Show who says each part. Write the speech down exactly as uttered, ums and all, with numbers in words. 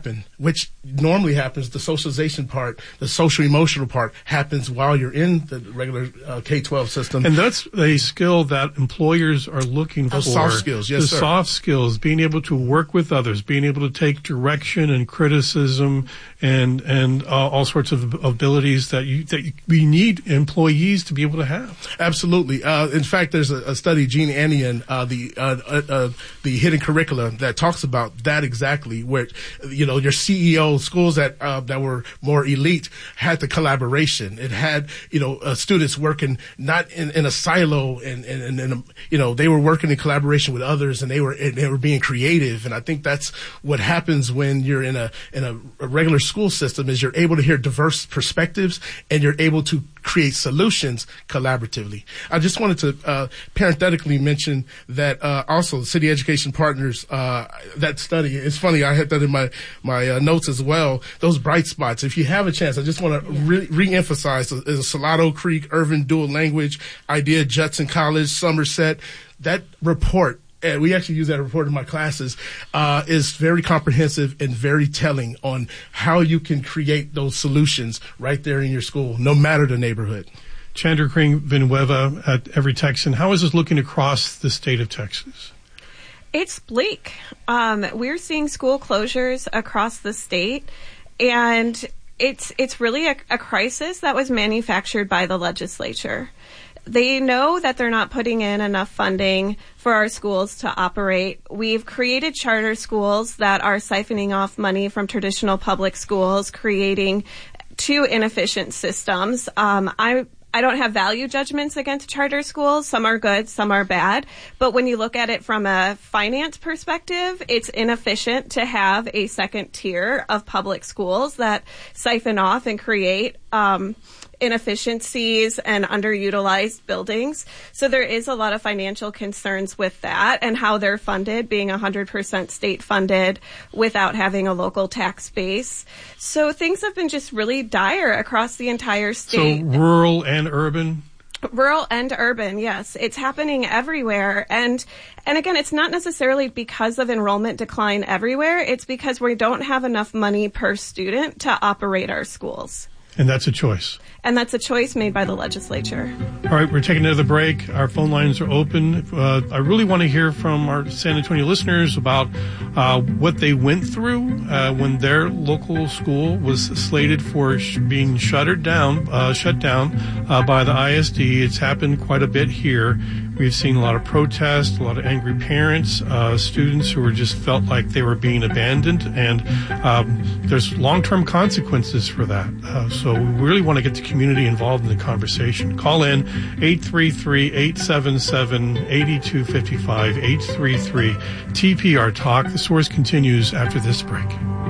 Speaker 1: happen, which normally happens, the socialization part, the social emotional part happens while you're in the regular uh, K twelve system.
Speaker 2: And that's a skill that employers are looking
Speaker 1: oh,
Speaker 2: for.
Speaker 1: Soft skills, yes,
Speaker 2: the
Speaker 1: sir.
Speaker 2: soft skills, being able to work with others, being able to take direction and criticism and and uh, all sorts of abilities that you that you, we need employees to be able to have.
Speaker 1: Absolutely. Uh, in fact, there's a, a study, Gene Annian, uh, the uh, uh, uh, the hidden curricula, that talks about that exactly. Where you know your C E O schools that uh, that were more elite had the collaboration. It had you know uh, students working not in, in a silo, and and, and, and a, you know they were working in collaboration with others, and they were and they were being creative. And I think that's what happens when you're in a in a, a regular school system, is you're able to hear diverse perspectives and you're able to create solutions collaboratively. I just wanted to uh, parenthetically mention that uh, also the City Education Partners, uh, that study, it's funny, I had that in my, my uh, notes as well, those bright spots. If you have a chance, I just want to re- re-emphasize the, the Salado Creek, Irvin Dual Language, Idea, Judson College, Somerset, that report, and we actually use that report in my classes, uh, is very comprehensive and very telling on how you can create those solutions right there in your school, no matter the neighborhood.
Speaker 2: Chandra Kring Vinueva at Every Texan, how is this looking across the state of Texas?
Speaker 3: It's bleak. Um, we're seeing school closures across the state, and it's it's really a, a crisis that was manufactured by the legislature. They know that they're not putting in enough funding for our schools to operate. We've created charter schools that are siphoning off money from traditional public schools, creating two inefficient systems. Um, I I don't have value judgments against charter schools. Some are good, some are bad. But when you look at it from a finance perspective, it's inefficient to have a second tier of public schools that siphon off and create um inefficiencies and underutilized buildings. So there is a lot of financial concerns with that and how they're funded, being one hundred percent state funded without having a local tax base. So things have been just really dire across the entire state.
Speaker 2: So rural and urban?
Speaker 3: Rural and urban, yes. It's happening everywhere. And and again, it's not necessarily because of enrollment decline everywhere. It's because we don't have enough money per student to operate our schools.
Speaker 2: And that's a choice.
Speaker 3: And that's a choice made by the legislature.
Speaker 2: All right, we're taking another break. Our phone lines are open. Uh, I really want to hear from our San Antonio listeners about uh, what they went through uh, when their local school was slated for sh- being shuttered down, uh, shut down uh, by the I S D. It's happened quite a bit here. We've seen a lot of protests, a lot of angry parents, uh, students who were just felt like they were being abandoned, and um, there's long-term consequences for that. Uh, so we really want to get the community involved in the conversation. Call in eight three three, eight seven seven, eight two five five, eight three three T P R Talk. The Source continues after this break.